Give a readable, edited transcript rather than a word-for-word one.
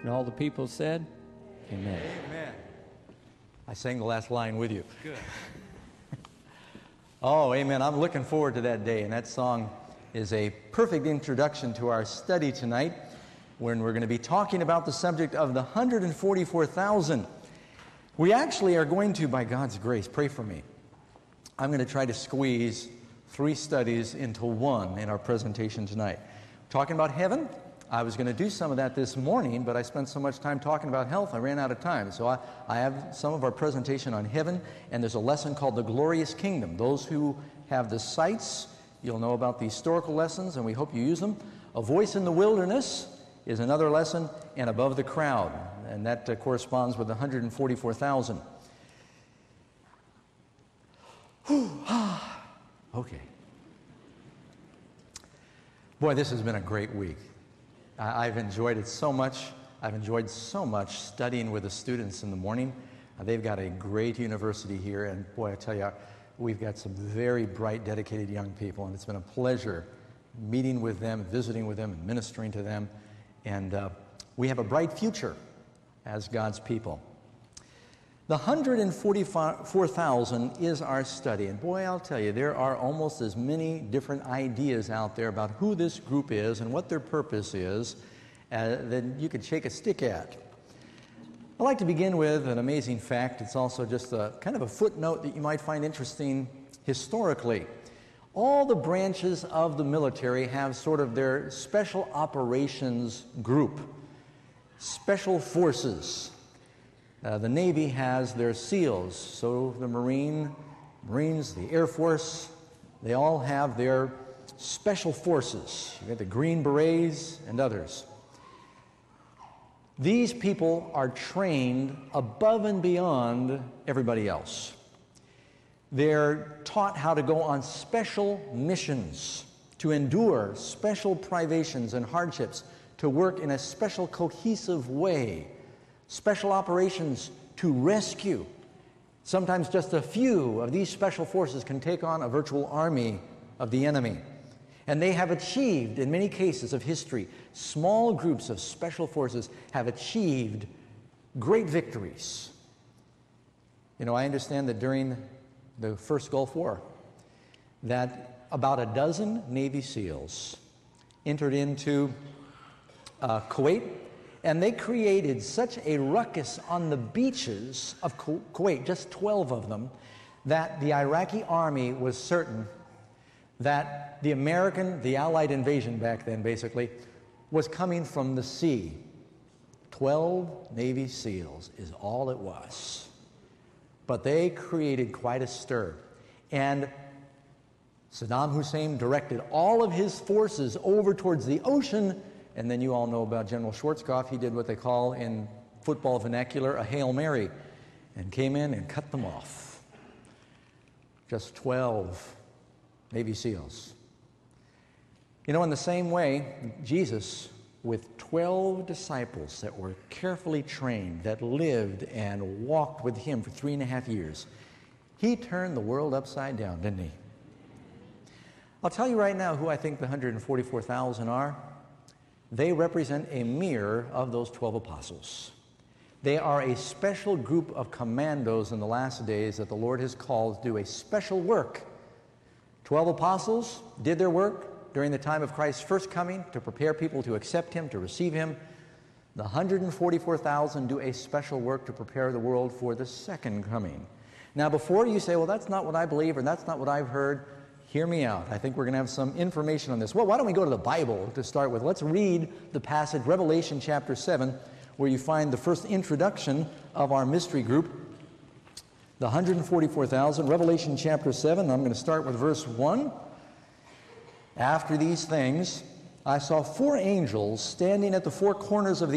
And all the people said, Amen. Amen. I sang the last line with you. Good. Oh, amen. I'm looking forward to that day. And that song is a perfect introduction to our study tonight, when we're going to be talking about the subject of the 144,000. We actually are going to, by God's grace, pray for me. I'm going to try to squeeze 3 studies into one in our presentation tonight. Talking about heaven. I was going to do some of that this morning, but I spent so much time talking about health, I ran out of time. So I have some of our presentation on heaven, and there's a lesson called The Glorious Kingdom. Those who have the sights, you'll know about the historical lessons, and we hope you use them. A Voice in the Wilderness is another lesson, and Above the Crowd, and that corresponds with 144,000. Okay. Boy, this has been a great week. I've enjoyed it so much. I've enjoyed so much studying with the students in the morning. They've got a great university here, and boy, I tell you, we've got some very bright, dedicated young people, and it's been a pleasure meeting with them, visiting with them, and ministering to them. And we have a bright future as God's people. The 144,000 is our study. And boy, I'll tell you, there are almost as many different ideas out there about who this group is and what their purpose is that you could shake a stick at. I'd like to begin with an amazing fact. It's also just a kind of a footnote that you might find interesting historically. All the branches of the military have sort of their special operations group, special forces. The Navy has their SEALs, so the Marines, the Air Force, they all have their special forces. You got the Green Berets and others. These people are trained above and beyond everybody else. They're taught how to go on special missions, to endure special privations and hardships, to work in a special cohesive way. Special operations to rescue. Sometimes just a few of these special forces can take on a virtual army of the enemy. And they have achieved, in many cases of history, small groups of special forces have achieved great victories. You know, I understand that during the first Gulf War, that about a dozen Navy SEALs entered into Kuwait, and they created such a ruckus on the beaches of Kuwait, just 12 of them, that the Iraqi army was certain that the Allied invasion back then, basically, was coming from the sea. 12 Navy SEALs is all it was. But they created quite a stir. And Saddam Hussein directed all of his forces over towards the ocean. And then you all know about General Schwarzkopf. He did what they call in football vernacular a Hail Mary, and came in and cut them off. Just 12 Navy SEALs. You know, in the same way, Jesus, with 12 disciples that were carefully trained, that lived and walked with him for 3.5 years, he turned the world upside down, didn't he? I'll tell you right now who I think the 144,000 are. They represent a mirror of those 12 apostles. They are a special group of commandos in the last days that the Lord has called to do a special work. 12 apostles did their work during the time of Christ's first coming to prepare people to accept him, to receive him. The 144,000 do a special work to prepare the world for the second coming. Now, before you say, well, that's not what I believe, or that's not what I've heard, hear me out. I think we're going to have some information on this. Well, why don't we go to the Bible to start with? Let's read the passage, Revelation chapter 7, where you find the first introduction of our mystery group, the 144,000. Revelation chapter 7, I'm going to start with verse 1. After these things, I saw 4 angels standing at the 4 corners of the